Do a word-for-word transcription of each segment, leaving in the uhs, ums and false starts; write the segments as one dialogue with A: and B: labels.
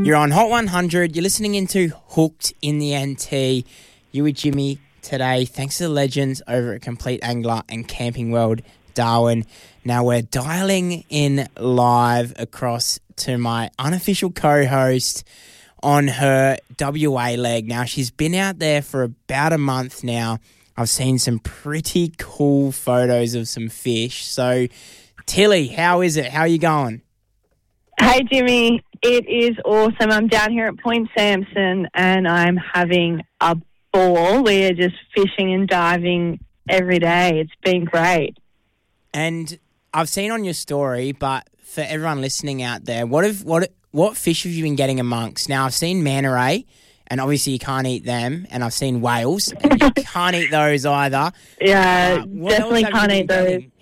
A: You're on Hot one hundred. You're listening into Hooked in the N T. You with Jimmy today. Thanks to the legends over at Complete Angler and Camping World Darwin. Now we're dialing in live across to my unofficial co-host on her W A leg. Now she's been out there for about a month now. I've seen some pretty cool photos of some fish. So Tilly, how is it? How are you going?
B: Hey, Jimmy. It is awesome. I'm down here at Point Sampson and I'm having a ball. We are just fishing and diving every day. It's been great.
A: And I've seen on your story, but for everyone listening out there, what have what what fish have you been getting amongst? Now, I've seen manta ray, and obviously you can't eat them, and I've seen whales, and you can't eat those either.
B: Yeah,
A: uh,
B: definitely can't eat those.
A: Getting?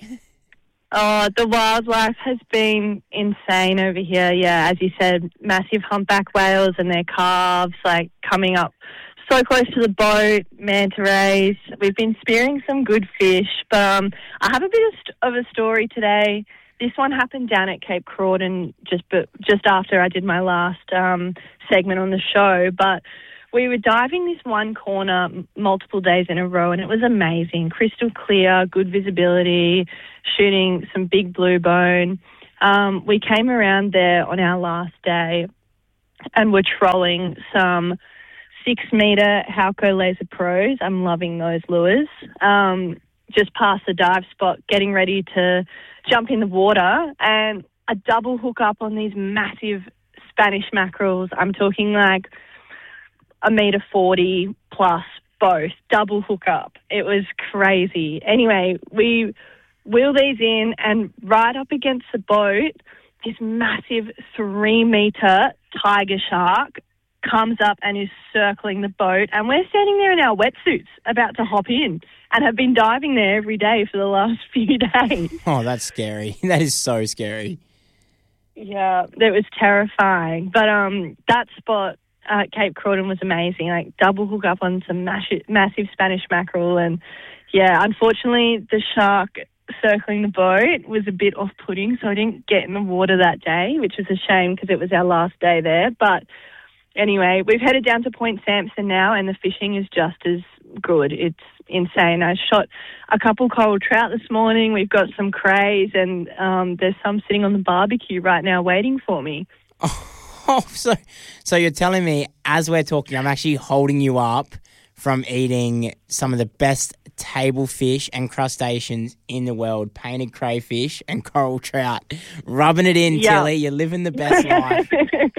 B: Oh, the wildlife has been insane over here. Yeah, as you said, massive humpback whales and their calves, like, coming up so close to the boat, manta rays. We've been spearing some good fish, but um, I have a bit of, st- of a story today. This one happened down at Cape Crowdon just but just after I did my last um, segment on the show, but we were diving this one corner m- multiple days in a row, and it was amazing. Crystal clear, good visibility, shooting some big blue bone. Um, we came around there on our last day and were trolling some six-metre Halco Laser Pros. I'm loving those lures. Um, just past the dive spot, getting ready to jump in the water, and a double hook up on these massive Spanish mackerels. I'm talking like a metre forty plus, both, double hook up. It was crazy. Anyway, we wheel these in, and right up against the boat, this massive three-metre tiger shark comes up and is circling the boat, and we're standing there in our wetsuits about to hop in and have been diving there every day for the last few days.
A: Oh, that's scary. That is so scary.
B: Yeah, it was terrifying. But um, that spot at Cape Crowdon was amazing, like double hook up on some massive, massive Spanish mackerel. And, yeah, unfortunately the shark circling the boat was a bit off-putting, so I didn't get in the water that day, which was a shame because it was our last day there. But anyway, we've headed down to Point Sampson now, and the fishing is just as good. It's insane. I shot a couple coral trout this morning. We've got some crays, and um, there's some sitting on the barbecue right now waiting for me.
A: Oh, so so you're telling me as we're talking, I'm actually holding you up from eating some of the best table fish and crustaceans in the world, painted crayfish and coral trout. Rubbing it in,
B: Yep.
A: Tilly. You're living the best life.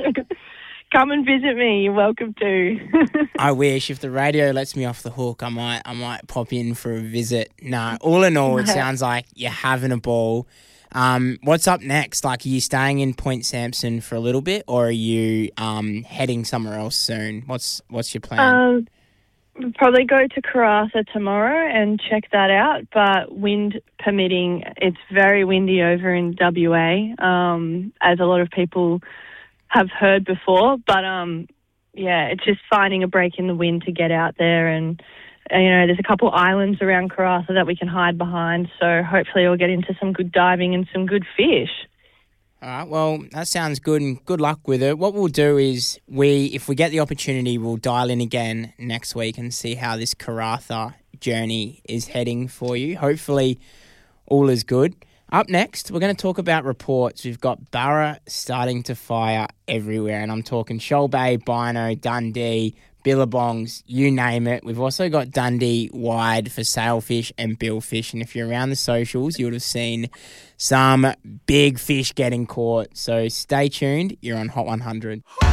B: Come and visit me. You're welcome to.
A: I wish. If the radio lets me off the hook, I might I might pop in for a visit. No, all in all, it sounds like you're having a ball. Um, what's up next? Like, are you staying in Point Sampson for a little bit, or are you um, heading somewhere else soon? What's what's your plan?
B: Um, we'll probably go to Karratha tomorrow and check that out, but wind permitting, it's very windy over in W A, um, as a lot of people have heard before, but um, yeah, it's just finding a break in the wind to get out there, and uh, you know, there's a couple islands around Karratha that we can hide behind, so hopefully we'll get into some good diving and some good fish.
A: All right, well, that sounds good, and good luck with it. What we'll do is, we, if we get the opportunity, we'll dial in again next week and see how this Karratha journey is heading for you. Hopefully all is good. Up next, we're going to talk about reports. We've got Barra starting to fire everywhere, and I'm talking Shoal Bay, Bynoe, Dundee, Billabongs, you name it. We've also got Dundee wide for sailfish and billfish, and if you're around the socials, you would have seen some big fish getting caught. So stay tuned. You're on Hot one hundred.